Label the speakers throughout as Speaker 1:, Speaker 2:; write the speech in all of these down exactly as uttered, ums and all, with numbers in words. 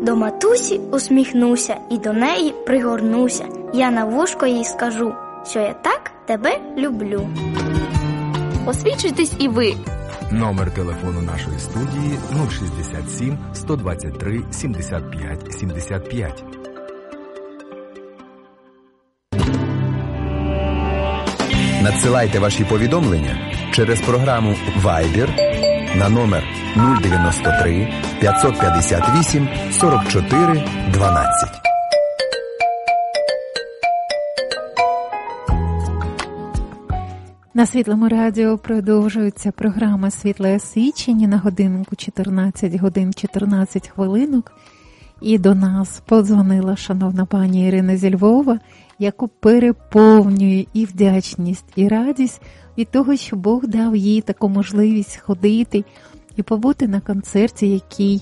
Speaker 1: До матусі усміхнуся і до неї пригорнуся. Я на вушко їй скажу, що я так тебе люблю.
Speaker 2: Освічуйтесь і ви.
Speaker 3: Номер телефону нашої студії нуль шістдесят сім сто двадцять три сімдесят п'ять сімдесят п'ять.
Speaker 4: Надсилайте ваші повідомлення через програму Viber на номер нуль дев'яносто три п'ятсот п'ятдесят вісім сорок чотири дванадцять.
Speaker 5: На Світлому радіо продовжується програма «Світле освічення» на годинку чотирнадцять годин чотирнадцять хвилинок. І до нас подзвонила шановна пані Ірина зі Львова, яку переповнює і вдячність, і радість від того, що Бог дав їй таку можливість ходити і побути на концерті, який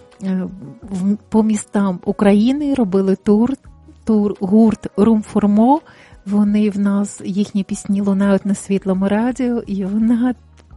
Speaker 5: по містам України робили тур, тур гурт «Румформо». Вони в нас, їхні пісні лунають на Світлому радіо, і вона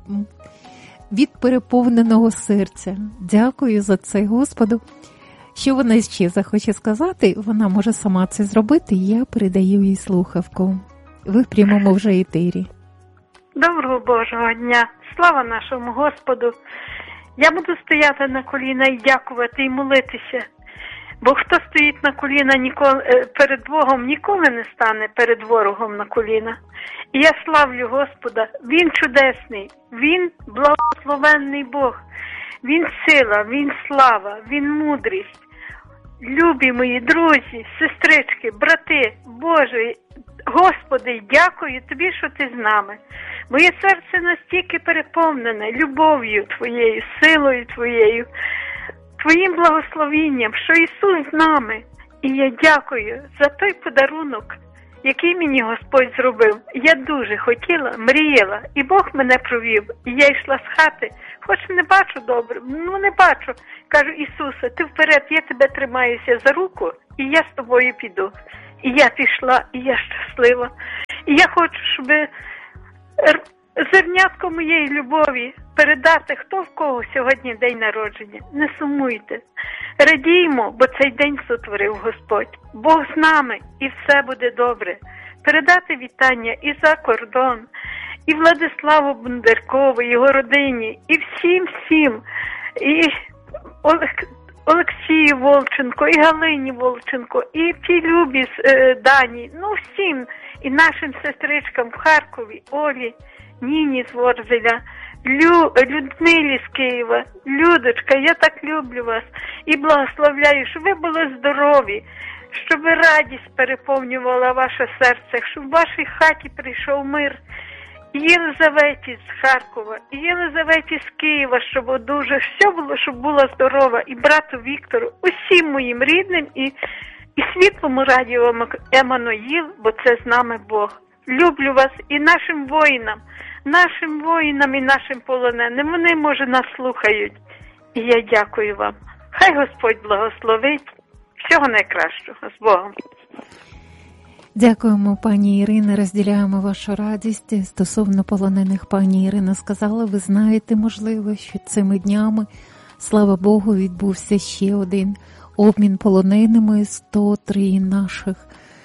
Speaker 5: від переповненого серця. Дякую за це Господу. Що вона ще захоче сказати, вона може сама це зробити, я передаю їй слухавку. Ви в прямому вже етері.
Speaker 6: Доброго Божого дня! Слава нашому Господу! Я буду стояти на коліна і дякувати, і молитися. Бо хто стоїть на коліна ніколи, перед Богом, ніколи не стане перед ворогом на коліна. І я славлю Господа. Він чудесний, Він благословенний Бог. Він сила, Він слава, Він мудрість. Любі мої друзі, сестрички, брати, Боже, Господи, дякую Тобі, що Ти з нами. Моє серце настільки переповнене любов'ю Твоєю, силою Твоєю, Твоїм благословінням, що Ісус з нами. І я дякую за той подарунок, який мені Господь зробив. Я дуже хотіла, мріяла, і Бог мене провів. І я йшла з хати, хоч не бачу добре, ну не бачу. Кажу, Ісусе, Ти вперед, я Тебе тримаюся за руку, і я з Тобою піду. І я пішла, і я щаслива. І я хочу, щоб зернятко моєї любові передати, хто в кого сьогодні день народження. Не сумуйте. Радіймо, бо цей день сотворив Господь. Бог з нами, і все буде добре. Передати вітання і за кордон, і Владиславу Бондаркову, його родині, і всім-всім, і Олег, Олексію Волченко, і Галині Волченко, і ті любі з е, Дані, ну всім, і нашим сестричкам в Харкові, Олі, Ніні з Ворзеля, Лю, Людмилі з Києва. Людочка, я так люблю вас і благословляю, щоб ви були здорові, щоб радість переповнювала ваше серце, щоб в вашій хаті прийшов мир. І Єлизаветі з Харкова, і Єлизаветі з Києва, щоб дуже все було, щоб була здорова, і брату Віктору, усім моїм рідним, і, і світлому радіо Еммануїл, бо це з нами Бог. Люблю вас і нашим воїнам, нашим воїнам і нашим полоненим. Вони, може, нас слухають. І я дякую вам. Хай Господь благословить. Всього найкращого. З Богом.
Speaker 5: Дякуємо, пані Ірина, розділяємо вашу радість. Стосовно полонених, пані Ірина сказала, ви знаєте, можливо, що цими днями, слава Богу, відбувся ще один обмін полоненими, сто три наших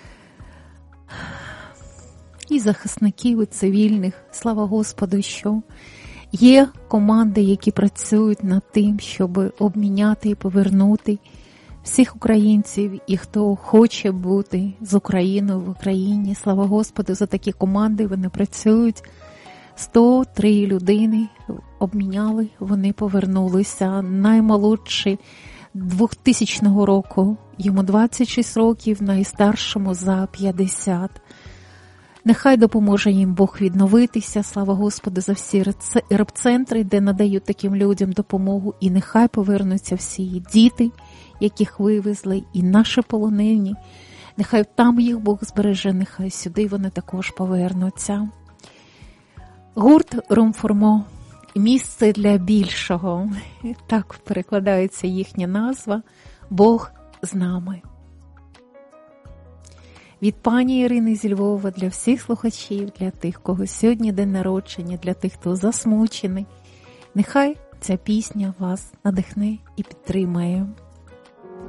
Speaker 5: і захисників, і цивільних. Слава Господу, що є команди, які працюють над тим, щоб обміняти і повернути всіх українців, і хто хоче бути з Україною в Україні. Слава Господу за такі команди, вони працюють. сто три людини обміняли, вони повернулися. Наймолодший двохтисячного року, йому двадцять шість років, найстаршому за п'ятдесят. Нехай допоможе їм Бог відновитися. Слава Господу за всі репцентри, де надають таким людям допомогу. І нехай повернуться всі діти, яких вивезли, і наші полонені. Нехай там їх Бог збереже, нехай сюди вони також повернуться. Гурт «Румформо» – місце для більшого. Так перекладається їхня назва. Бог з нами. Від пані Ірини зі Львова для всіх слухачів, для тих, кого сьогодні день народження, для тих, хто засмучений. Нехай ця пісня вас надихне і підтримає.